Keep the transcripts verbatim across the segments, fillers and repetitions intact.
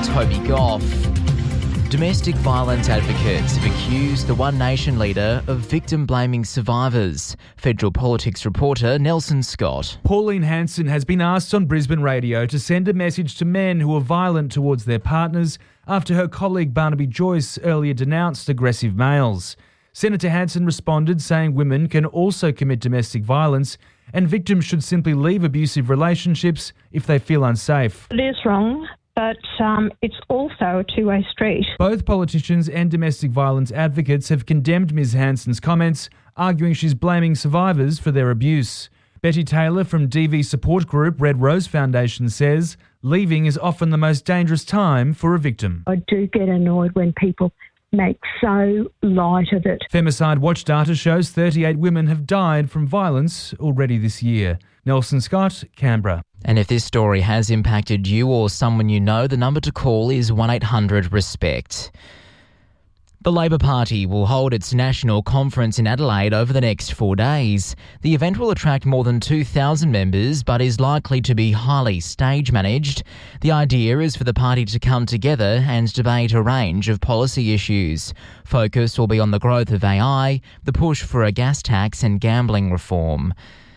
Toby Goff. Domestic violence advocates have accused the One Nation leader of victim-blaming survivors. Federal politics reporter Nelson Scott. Pauline Hanson has been asked on Brisbane Radio to send a message to men who are violent towards their partners after her colleague Barnaby Joyce earlier denounced aggressive males. Senator Hanson responded saying women can also commit domestic violence and victims should simply leave abusive relationships if they feel unsafe. It is wrong, but um, it's also a two-way street. Both politicians and domestic violence advocates have condemned Miz Hanson's comments, arguing she's blaming survivors for their abuse. Betty Taylor from D V support group Red Rose Foundation says leaving is often the most dangerous time for a victim. I do get annoyed when people make so light of it. Femicide Watch data shows thirty-eight women have died from violence already this year. Nelson Scott, Canberra. And if this story has impacted you or someone you know, the number to call is one eight hundred RESPECT. The Labor Party will hold its national conference in Adelaide over the next four days. The event will attract more than two thousand members but is likely to be highly stage-managed. The idea is for the party to come together and debate a range of policy issues. Focus will be on the growth of A I, the push for a gas tax and gambling reform.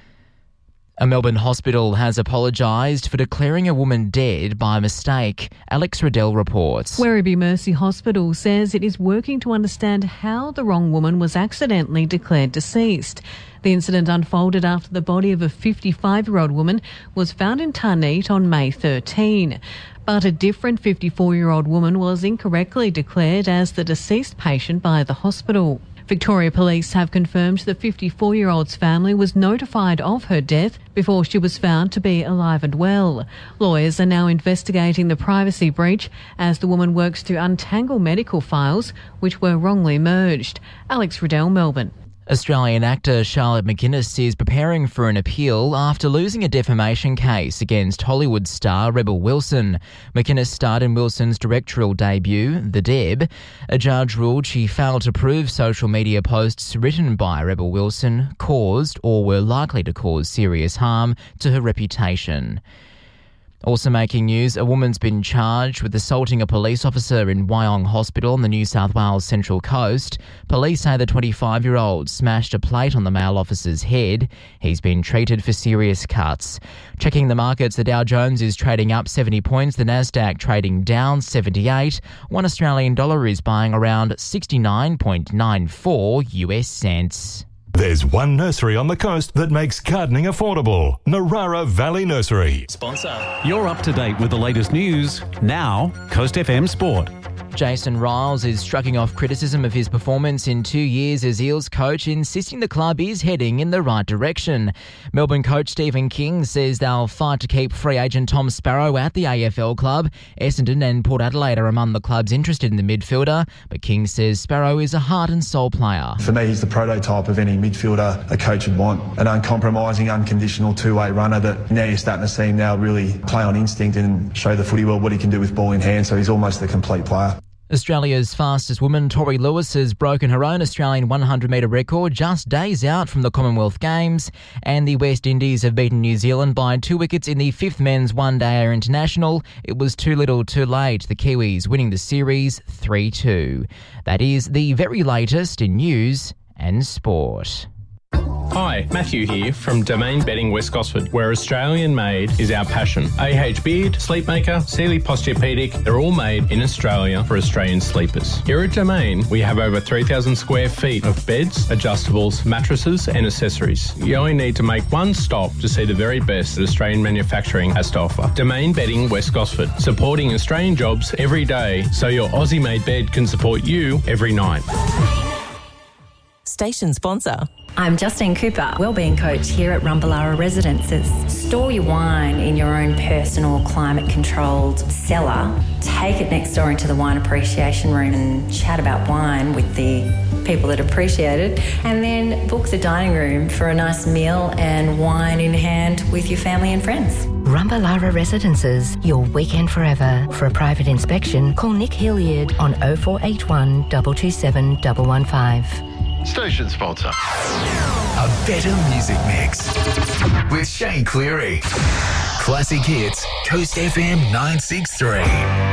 A Melbourne hospital has apologised for declaring a woman dead by mistake. Alex Riddell reports. Werribee Mercy Hospital says it is working to understand how the wrong woman was accidentally declared deceased. The incident unfolded after the body of a fifty-five-year-old woman was found in Tarneit on May thirteenth. But a different fifty-four-year-old woman was incorrectly declared as the deceased patient by the hospital. Victoria Police have confirmed the fifty-four-year-old's family was notified of her death before she was found to be alive and well. Lawyers are now investigating the privacy breach as the woman works to untangle medical files which were wrongly merged. Alex Riddell, Melbourne. Australian actor Charlotte McGuinness is preparing for an appeal after losing a defamation case against Hollywood star Rebel Wilson. McGuinness starred in Wilson's directorial debut, The Deb. A judge ruled she failed to prove social media posts written by Rebel Wilson caused or were likely to cause serious harm to her reputation. Also making news, a woman's been charged with assaulting a police officer in Wyong Hospital on the New South Wales Central Coast. Police say the twenty-five-year-old smashed a plate on the male officer's head. He's been treated for serious cuts. Checking the markets, the Dow Jones is trading up seventy points, the Nasdaq trading down seventy-eight. One Australian dollar is buying around sixty-nine point nine four U S cents. There's one nursery on the coast that makes gardening affordable. Narara Valley Nursery. Sponsor. You're up to date with the latest news. Now, Coast F M Sport. Jason Riles is shrugging off criticism of his performance in two years as Eels coach, insisting the club is heading in the right direction. Melbourne coach Stephen King says they'll fight to keep free agent Tom Sparrow at the A F L club. Essendon and Port Adelaide are among the clubs interested in the midfielder, but King says Sparrow is a heart and soul player. For me, he's the prototype of any midfielder a coach would want. An uncompromising, unconditional two-way runner that now you're starting to see him now really play on instinct and show the footy world what he can do with ball in hand, so he's almost the complete player. Australia's fastest woman, Tori Lewis, has broken her own Australian one hundred metre record just days out from the Commonwealth Games, and the West Indies have beaten New Zealand by two wickets in the fifth Men's One-Day International. It was too little too late, the Kiwis winning the series three two. That is the very latest in news and sport. Hi, Matthew here from Domain Bedding West Gosford, where Australian made is our passion. A H Beard, Sleepmaker, Sealy Posturepedic, they're all made in Australia for Australian sleepers. Here at Domain, we have over three thousand square feet of beds, adjustables, mattresses and accessories. You only need to make one stop to see the very best that Australian manufacturing has to offer. Domain Bedding West Gosford, supporting Australian jobs every day so your Aussie-made bed can support you every night. Station sponsor. I'm Justine Cooper, Wellbeing Coach here at Rumballara Residences. Store your wine in your own personal climate-controlled cellar. Take it next door into the wine appreciation room and chat about wine with the people that appreciate it. And then book the dining room for a nice meal and wine in hand with your family and friends. Rumballara Residences, your weekend forever. For a private inspection, call Nick Hilliard on oh four eight one, two two seven, one one five. Station sponsor. A better music mix with Shane Cleary. Classic hits, Coast F M nine six three.